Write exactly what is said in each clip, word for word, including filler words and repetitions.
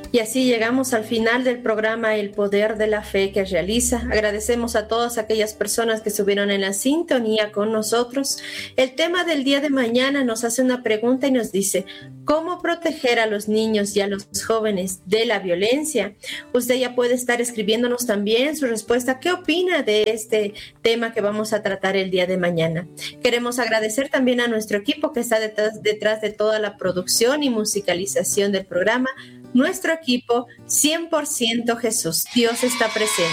Y así llegamos al final del programa El Poder de la Fe que realiza. Agradecemos a todas aquellas personas que estuvieron en la sintonía con nosotros. El tema del día de mañana nos hace una pregunta y nos dice: ¿cómo proteger a los niños y a los jóvenes de la violencia? Usted ya puede estar escribiéndonos también su respuesta. ¿Qué opina de este tema que vamos a tratar el día de mañana? Queremos agradecer también a nuestro equipo que está detrás, detrás de toda la producción y musicalización del programa. Nuestro equipo, cien por ciento Jesús. Dios está presente.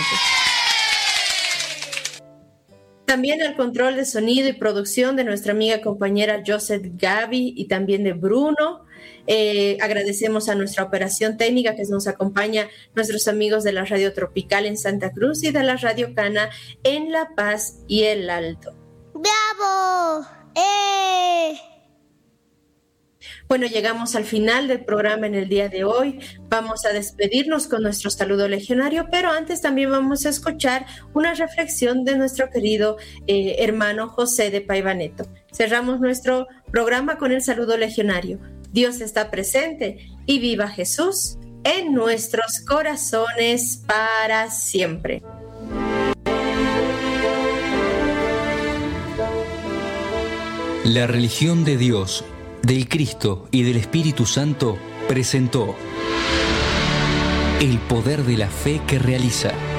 También el control de sonido y producción de nuestra amiga compañera Joseph Gaby y también de Bruno. Eh, agradecemos a nuestra operación técnica que nos acompaña, nuestros amigos de la Radio Tropical en Santa Cruz y de la Radio Cana en La Paz y El Alto. ¡Bravo! ¡Eh! Bueno, llegamos al final del programa en el día de hoy. Vamos a despedirnos con nuestro saludo legionario, pero antes también vamos a escuchar una reflexión de nuestro querido eh, hermano José de Paivaneto. Cerramos nuestro programa con el saludo legionario. Dios está presente y viva Jesús en nuestros corazones para siempre. La religión de Dios, del Cristo y del Espíritu Santo presentó El Poder de la Fe que realiza.